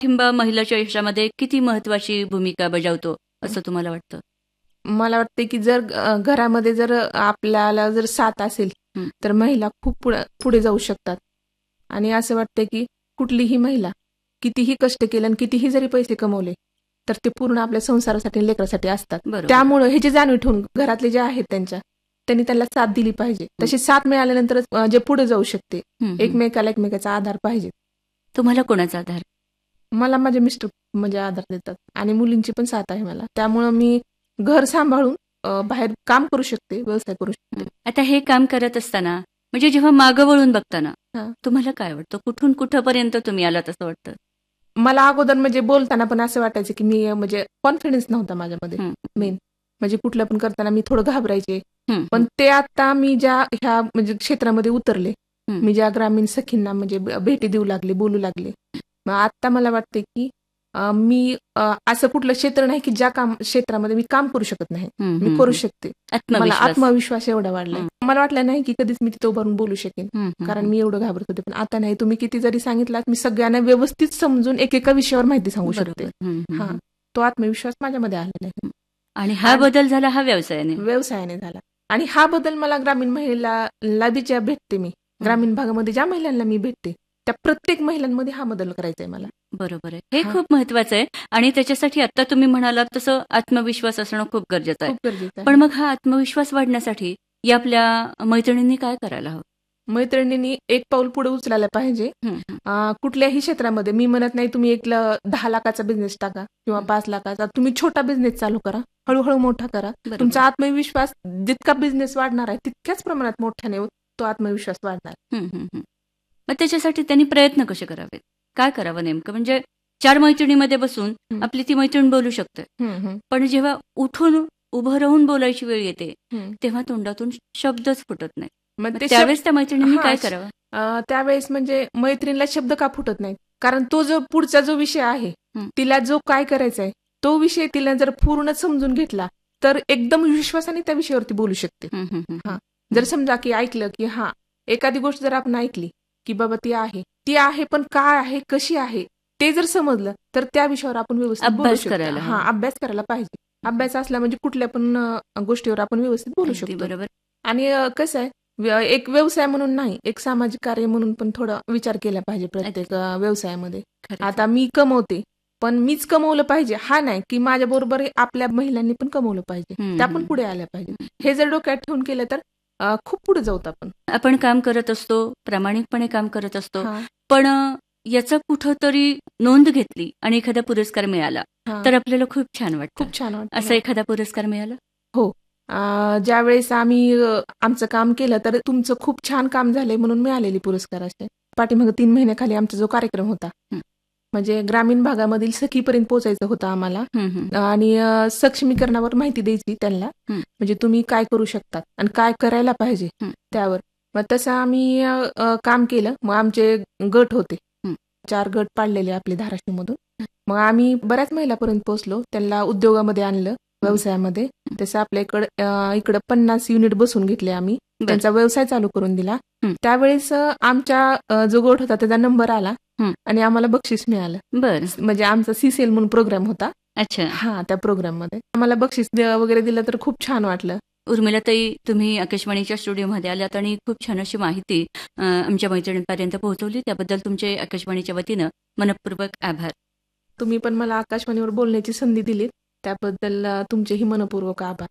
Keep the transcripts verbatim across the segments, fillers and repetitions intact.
पाठिंबा महिलाच्या यशामध्ये किती महत्वाची भूमिका बजावतो असं तुम्हाला वाटतं? मला वाटते की जर अ, घरामध्ये जर आपल्याला जर साथ असेल हं. तर महिला खूप पुढे पुढे जाऊ शकतात. आणि असं वाटतं की कुठलीही महिला कितीही कष्ट केले आणि कितीही जरी पैसे कमवले तर ते पूर्ण आपल्या संसारासाठी आणि लेकरासाठी असतात. बरोबर. त्यामुळे हे जे जाणीव ठेवून घरातले जे आहेत त्यांच्या त्यांनी त्यांना साथ दिली पाहिजे. तशी साथ मिळाल्यानंतरच अ, जे पुढे जाऊ शकते. हं, हं. एकमेकाला एकमेकाचा आधार पाहिजे. तुम्हाला कोणाचा आधार? मला माझे मिस्टर म्हणजे आधार देतात आणि मुलींची पण साथ आहे मला. त्यामुळं मी घर सांभाळून अ, बाहेर काम करू शकते, व्यवसाय करू शकते. आता हे काम करत असताना म्हणजे जेव्हा मागं वळून बघताना हा. तुम्हाला काय वाटतं? कुठून कुठपर्यंत तुम्ही आलात असं वाटतं? मला अगोदर म्हणजे बोलताना पण असं वाटायचं की मी अ, म्हणजे कॉन्फिडन्स नव्हता माझ्यामध्ये. हं. मेन म्हणजे कुठलं पण करताना मी थोडं घाबरायचे. हं, पण ते आता मी ज्या ह्या म्हणजे क्षेत्रामध्ये उतरले, हं. मी ज्या ग्रामीण सखींना म्हणजे ब- भेटी देऊ लागले, बोलू लागले, मग आता मला वाटते की अ, मी अ, असं कुठलं क्षेत्र नाही की ज्या काम क्षेत्रामध्ये मी काम करू शकत नाही. हं, मी हं, करू हं. शकते. मला आत्मविश्वास. आत्मविश्वास एवढा वाढलाय. हं. मला वाटलं नाही की कधीच मी तिथं उभारून बोलू शकेन, हं, हं, कारण हं. मी एवढं घाबरत होते. पण आता नाही, तुम्ही किती जरी सांगितलात मी सगळ्यांना व्यवस्थित समजून एकेका विषयावर माहिती सांगू शकते. बरोबर. हं, हं, हा, हं. तो आत्मविश्वास माझ्यामध्ये आलेला आहे. आणि हा आणि- बदल झाला हा व्यवसायाने. व्यवसायाने झाला. आणि हा बदल मला ग्रामीण महिला बी ज्या भेटते मी, ग्रामीण भागामध्ये ज्या महिलांना मी भेटते त्या प्रत्येक महिलांमध्ये हा बदल करायचा आहे मला. बरोबर आहे. हे हा. खूप महत्वाचं आहे आणि त्याच्यासाठी आता तुम्ही म्हणालात तसं आत्मविश्वास असणं खूप गरजेचं आहे. खूप गरजेचं पण आहे. मग हा आत्मविश्वास वाढण्यासाठी या आपल्या मैत्रिणींनी काय करायला हवं? मैत्रिणींनी एक पाऊल पुढे उचलायला पाहिजे. हं, हं. अं, कुठल्याही क्षेत्रामध्ये मी म्हणत नाही तुम्ही एक ल- दहा लाखाचा बिझनेस टाका किंवा पाच लाखाचा, तुम्ही छोटा बिझनेस चालू करा, हळूहळू मोठा करा. बरोबर. तुमचा आत्मविश्वास जितका बिझनेस वाढणार आहे तितक्याच प्रमाणात मोठ्याने तो आत्मविश्वास वाढणार. हं, हं, हं. मग त्याच्यासाठी त्यांनी प्रयत्न कसे करावेत? काय करावं नेमकं? म्हणजे चार मैत्रिणीमध्ये बसून हं. आपली ती मैत्रीण बोलू शकते, हम्म, हम्म, पण जेव्हा उठून उभं राहून बोलायची वेळ येते हम्म. तेव्हा तोंडातून शब्दच फुटत नाही. मग मग ते त्यावेळेस त्या मैत्रिणींनी हा, काय करावं? अं, त्यावेळेस म्हणजे मैत्रिणीला शब्द का फुटत नाहीत, कारण तो जो पुढचा जो विषय आहे, हं. तिला जो काय करायचा आहे तो विषय तिला जर पूर्ण समजून घेतला तर एकदम विश्वासाने त्या विषयावरती बोलू शकते. हं, हं, हं. हा, जर समजा की ऐकलं की हा एखादी गोष्ट जर आपण ऐकली की बाबा ती आहे ती आहे पण काय आहे, कशी आहे, ते जर समजलं तर त्या विषयावर आपण व्यवस्थित बोलू अभ्यास शकतो. करायला हा, हवा. अभ्यास करायला पाहिजे. अभ्यास असला म्हणजे कुठल्या पण अं, गोष्टीवर आपण व्यवस्थित बोलू अगदी शकतो. बरोबर. आणि अं, कसं आहे, व्य- एक व्यवसाय म्हणून नाही, एक सामाजिक कार्य म्हणून पण थोडा विचार केला पाहिजे प्रत्येक अं, व्यवसायामध्ये. खरंच. आता मी कमवते पण मीच कमवलं पाहिजे हा नाही की माझ्या बरोबर आपल्या महिलांनी पण कमवलं पाहिजे, हम्म, त्या पण हम्म. पुढे आल्या पाहिजे. हे जर डोक्यात ठेवून केलं तर अं, खूप पुढे जाऊत आपण. आपण काम करत असतो, प्रामाणिकपणे काम करत असतो, हा, पण अ, याचा कुठंतरी नोंद घेतली आणि एखादा पुरस्कार मिळाला हा. तर आपल्याला खूप छान वाटतं. खूप छान वाटतं. असा एखादा पुरस्कार मिळाला? हो, अं, ज्यावेळेस आम्ही अं, आमचं काम केलं तर तुमचं खूप छान काम झालंय म्हणून मिळालेली पुरस्कार असते. पाठीमागे तीन महिन्याखाली आमचा जो कार्यक्रम होता, हं. म्हणजे ग्रामीण भागामधील सखीपर्यंत पोहोचायचं होतं आम्हाला. हं, हं. आणि अं, सक्षमीकरणावर माहिती द्यायची त्यांना, हं. म्हणजे तुम्ही काय करू शकतात आणि काय करायला पाहिजे हं. त्यावर. मग तसं आम्ही अं, अं, काम केलं. मग आमचे गट होते, हं. चार गट पाडलेले आपले धाराशिवमधून. मग आम्ही बऱ्याच महिलापर्यंत पोहोचलो, त्यांना उद्योगामध्ये आणलं, व्यवसायामध्ये. तसं आपल्या इकडं अं, इकडं पन्नास युनिट बसून घेतले आम्ही, बरं. त्यांचा व्यवसाय चालू करून दिला. हं. त्यावेळेस अं, आमच्या अं, जो गट होता त्याचा नंबर आला हं. आणि आम्हाला बक्षीस मिळालं. बर. म्हणजे आमचा सीसीएल म्हणून प्रोग्राम होता. अच्छा. हा, त्या प्रोग्राम मध्ये आम्हाला बक्षीस दे- वगैरे दिलं तर खूप छान वाटलं. उर्मिलाताई, तुम्ही आकाशवाणीच्या स्टुडिओमध्ये आल्यात आणि खूप छान अशी माहिती अ, आमच्या मैत्रिणींपर्यंत पोहोचवली. त्याबद्दल तुमचे आकाशवाणीच्या वतीनं मनपूर्वक आभार. तुम्ही पण मला आकाशवाणीवर बोलण्याची संधी दिलीत त्याबद्दल अं, तुमचेही मनपूर्वक आभार.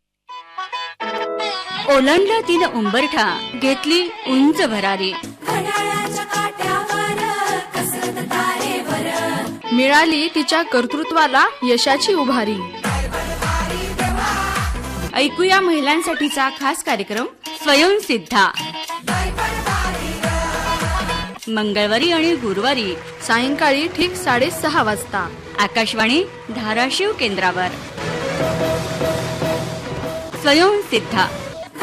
ओलांडला तिनं उंबरठा, घेतली उंच भरारी, मिळाली तिच्या कर्तृत्वाला यशाची उभारी. ऐकूया महिलांसाठीचा खास कार्यक्रम स्वयंसिद्धा. मंगळवारी आणि गुरुवारी सायंकाळी ठीक साडेसहा वाजता आकाशवाणी धाराशिव केंद्रावर. स्वयंसिद्धा.